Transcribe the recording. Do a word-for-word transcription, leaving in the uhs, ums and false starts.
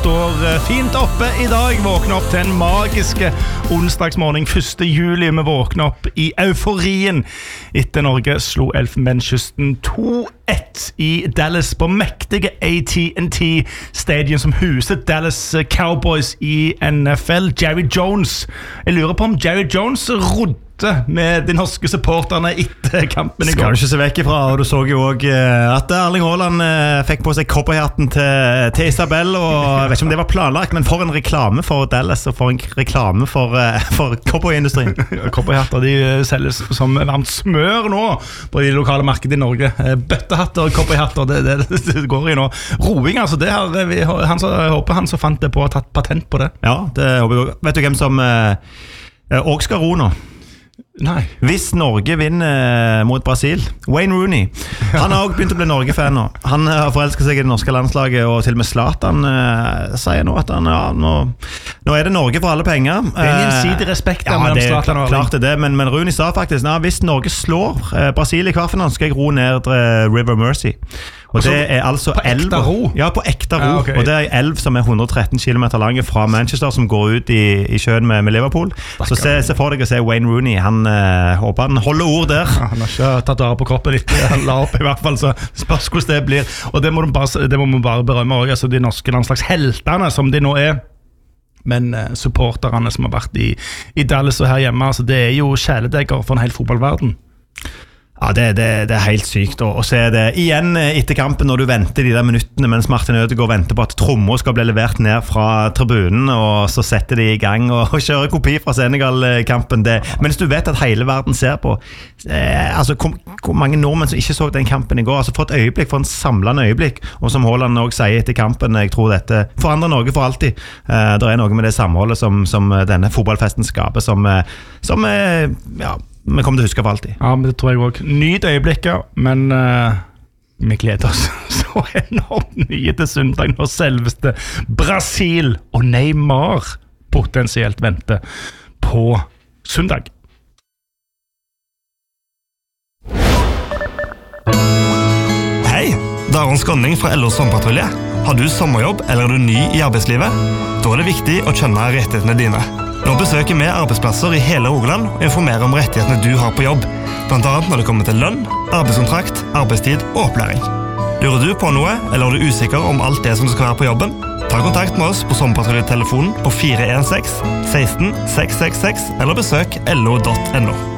står fint oppe I dag. Våkner opp til en magiske onsdagsmorgen første juli. Vi våkner opp I euforien etter Norge slo Elfenbenskysten to ett I Dallas på mektige A T and T Stadion som huser Dallas Cowboys I N F L. Jerry Jones. Jeg lurer på om Jerry Jones rodde med de norske supporterne etter kampen I går. Skal du ikke se vekk ifra, og du så jo også at Erling Haaland fikk på seg cowboyhatten til, til Isabel, og jeg vet ikke om det var planlagt, men for en reklame for Dallas, og for en reklame for, for cowboyindustrien. Cowboyhatter, de selges som varmt smør nå på de lokale markedet I Norge. Bøttehatter og cowboyhatter, det, det, det går I nå. Roing, altså, det har vi, han så, jeg håper han så fant det på å ha tatt patent på det. Ja, det håper jeg også. Vet du hvem som også skal ro nå? Nei. Hvis Norge vinner mot Brasil, Wayne Rooney, han har også begynt å bli Norge-fan nå. Han har forelsket seg I det norske landslaget, og til og med Zlatan eh, sier nå at han, ja, nå, nå er det Norge for alle penger. Det er en gjensidig respekt ja, mellom det er Zlatan og klart det, det men, men Rooney sa faktisk, nei, hvis Norge slår eh, Brasil I kvartfinalen, skal jeg ro ned eh, River Mercy. Og det er altså på ekte ro? Ja, på ekte ro. Ja, okay. Og det er en elv som er hundre og tretten kilometer lang fra Manchester, som går ut I, I sjøen med, med Liverpool. Bakker. Så se, se for deg å se Wayne Rooney. Han eh, håper han holder ord der. Ja, han har ikke tatt vare på kroppen litt. Han la opp I hvert fall, så spørs hvordan det blir. Og det må man bare, det må man bare berømme også, altså de norske landslagsheltene som de nå er. Men eh, supporterne som har vært I, I Dallas og her hjemme, altså, det er jo kjæledegger for en hel fotballverden. Ja, det, det, det er helt sykt å, å se det igjen etter kampen når du venter de der minuttene mens Martin Ødegaard venter på at trommer skal bli levert ned fra tribunen, og så setter de I gang og, og kjører kopi fra Senegal-kampen. Det, mens du vet at hele verden ser på eh, altså hvor, hvor mange nordmenn som ikke så den kampen I går, altså for et øyeblikk, for en samlende øyeblikk, og som Haaland også sier etter kampen, jeg tror dette forandrer Norge for alltid. Eh, det er noe med det samholdet som, som denne fotballfesten skaper, som, som eh, ja, vi kommer til å huske for alltid. Ja, men det tror jeg også. Nyt øyeblikker, men uh, vi gleder oss så enormt mye til søndag når selveste Brasil og Neymar potensielt venter på søndag. Hei, det er Aron Skånning fra L O Sommerpatrulje. Har du sommerjobb eller er du ny I arbeidslivet? Da er det viktig å kjenne rettighetene dine. Nå besøker vi arbeidsplasser I hele Rogaland og informerer om rettighetene du har på jobb, blant annet når det kommer til lønn, arbeidskontrakt, arbeidstid og opplæring. Lurer du på noe, eller er du usikker om alt det som skal være på jobben? Ta kontakt med oss på Sommerpatruljetelefonen på fire en seks, seksten, seks seks seks eller besøk L O punktum N O.